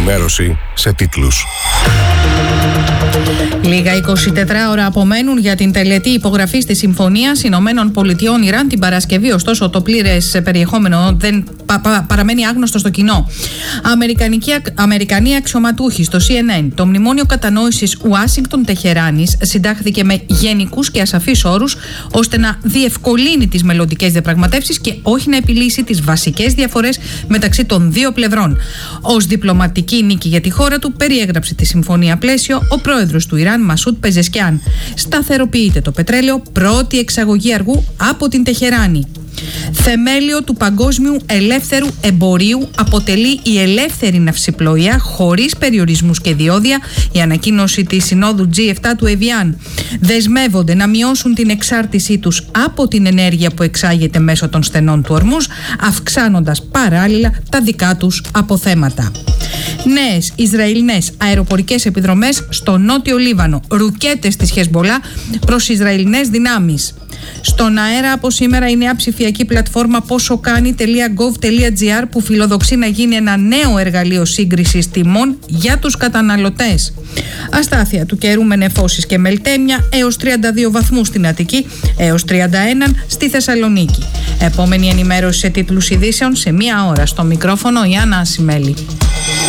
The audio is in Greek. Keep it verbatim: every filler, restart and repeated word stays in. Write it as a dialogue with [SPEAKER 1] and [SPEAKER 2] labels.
[SPEAKER 1] ενημέρωση σε τίτλους.
[SPEAKER 2] Λίγα εικοσιτέσσερις ώρα απομένουν για την τελετή υπογραφής της Συμφωνίας Ηνωμένων Πολιτειών Ιράν την Παρασκευή. Ωστόσο, το πλήρες περιεχόμενο δεν πα, πα, παραμένει άγνωστο στο κοινό. Αμερικανοί αξιωματούχοι στο σι εν εν. Το μνημόνιο κατανόησης Ουάσιγκτον-Τεχεράνης συντάχθηκε με γενικούς και ασαφείς όρους, ώστε να διευκολύνει τις μελλοντικές διαπραγματεύσεις και όχι να επιλύσει τις βασικές διαφορές μεταξύ των δύο πλευρών. Ως διπλωματική νίκη για τη χώρα του, περιέγραψε τη συμφωνία πλαίσιο ο πρόεδρος του Ιράν, Μασούτ Πεζεσκιάν. Σταθεροποιείται το πετρέλαιο, πρώτη εξαγωγή αργού από την Τεχεράνη. Θεμέλιο του παγκόσμιου ελεύθερου εμπορίου αποτελεί η ελεύθερη ναυσιπλοεία χωρίς περιορισμούς και διόδια. Η ανακοίνωση της Συνόδου τζι επτά του Εβιάν. Δεσμεύονται να μειώσουν την εξάρτησή τους από την ενέργεια που εξάγεται μέσω των στενών του Ορμούζ, αυξάνοντας παράλληλα τα δικά τους αποθέματα. Νέες Ισραηλινές αεροπορικές επιδρομές στο νότιο Λίβανο. Ρουκέτες της Χεσμπολά προς Ισραηλινές δυνάμεις. Στον αέρα από σήμερα η νέα ψηφιακή πλατφόρμα ποσοκάνει τελεία γκοβ τελεία τζι άρ που φιλοδοξεί να γίνει ένα νέο εργαλείο σύγκρισης τιμών για τους καταναλωτές. Αστάθεια του καιρού με νεφώσεις και μελτέμια έως τριάντα δύο βαθμούς στην Αττική, έως τριάντα ένα στη Θεσσαλονίκη. Επόμενη ενημέρωση σε τίτλους ειδήσεων σε μία ώρα. Στο μικρόφωνο η Άννα Ασημέλη.